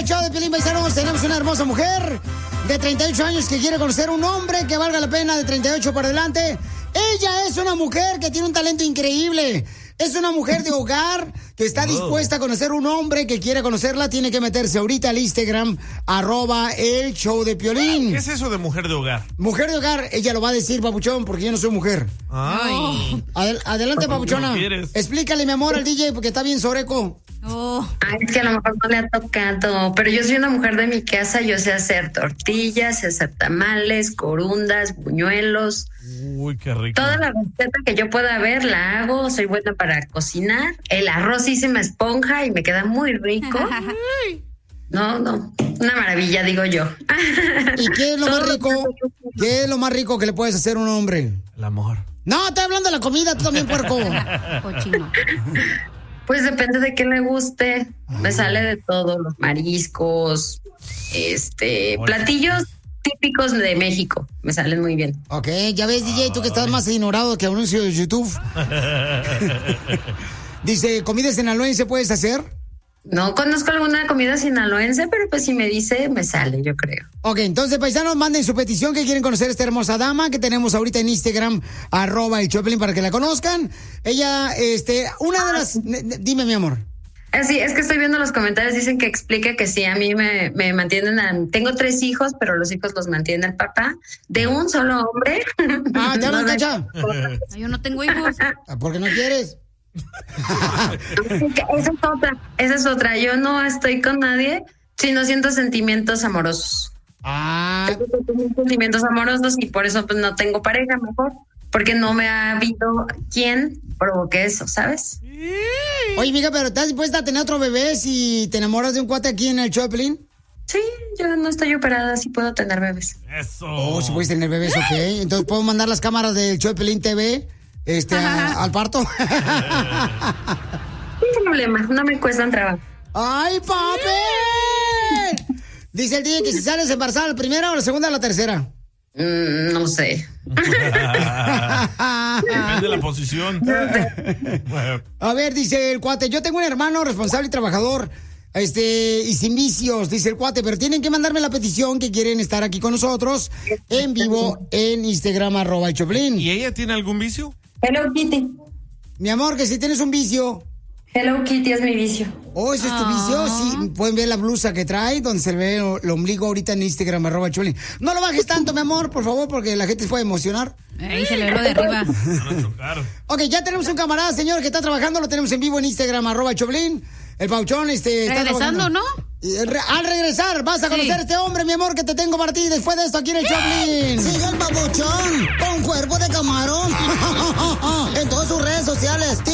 el show de Piolín, paisanos, tenemos una hermosa mujer de 38 años que quiere conocer un hombre que valga la pena de 38 para adelante. Ella es una mujer que tiene un talento increíble. Es una mujer de hogar que está dispuesta a conocer un hombre que quiere conocerla. Tiene que meterse ahorita al Instagram, @el show de Piolín. ¿Qué es eso de mujer de hogar? Mujer de hogar, ella lo va a decir, papuchón, porque yo no soy mujer. Ay. Adelante, papuchona. Explícale, mi amor, al DJ, porque está bien soreco. Ay, es que a lo mejor no le ha tocado, pero yo soy una mujer de mi casa, yo sé hacer tortillas, sé hacer tamales, corundas, buñuelos. Uy, qué rico. Toda la receta que yo pueda ver la hago, soy buena para cocinar. El arroz sí se me esponja y me queda muy rico. No, una maravilla, digo yo. ¿Y qué es lo más rico? ¿Qué es lo más rico que le puedes hacer a un hombre? El amor. No, estoy hablando de la comida, tú también, puerco. Cochino. Pues depende de qué le guste. Me sale de todo, los mariscos, platillos típicos de México. Me salen muy bien. Ok, ya ves, DJ, tú que estás más ignorado que anuncio de YouTube. Dice, ¿comida sinaloense puedes hacer? No conozco alguna comida sinaloense, pero pues si me dice, me sale, yo creo. Ok, entonces, paisanos, manden su petición que quieren conocer a esta hermosa dama que tenemos ahorita en Instagram, @el Choplin, para que la conozcan. Ella, una de las... Dime, mi amor. Sí, es que estoy viendo los comentarios, dicen que explique que sí, a mí me mantienen, tengo 3 hijos, pero los hijos los mantiene el papá, de un solo hombre. Ah, ¿te hablan, Cacha? Yo no tengo hijos. ¿Por qué no quieres? Esa es otra, yo no estoy con nadie si no siento sentimientos amorosos. Tengo sentimientos amorosos y por eso pues no tengo pareja mejor, porque no me ha habido quien provoque eso, ¿sabes? Oye, mija, pero ¿estás dispuesta a tener otro bebé si te enamoras de un cuate aquí en el Choplin? Sí, yo no estoy operada, sí puedo tener bebés. Eso. Oh, si puedes tener bebés, ok. Entonces puedo mandar las cámaras del Choplin TV al parto. Sin problema, no me cuestan trabajo. ¡Ay, papi! Dice el DJ que si sales embarazada, ¿la primera o la segunda o la tercera? No sé. Depende de la posición. A ver, dice el cuate, yo tengo un hermano responsable y trabajador, y sin vicios, dice el cuate, pero tienen que mandarme la petición que quieren estar aquí con nosotros en vivo en Instagram, @el Choplin. ¿Y ella tiene algún vicio? Hello Kitty. Mi amor, que si tienes un vicio. Hello Kitty es mi vicio. Oh, ¿ese es tu vicio? Sí, pueden ver la blusa que trae, donde se ve el ombligo ahorita en Instagram, @el Choplin. No lo bajes tanto, mi amor, por favor, porque la gente se puede emocionar. Ahí se le ve lo de arriba. Ok, ya tenemos un camarada, señor, que está trabajando, lo tenemos en vivo en Instagram, @el Choplin. El Pauchón, regresando, ¿no? Al regresar, vas a conocer a este hombre, mi amor, que te tengo para ti después de esto aquí en el Choplin. Sigue el Papuchón con cuerpo de camarón en todas sus redes sociales,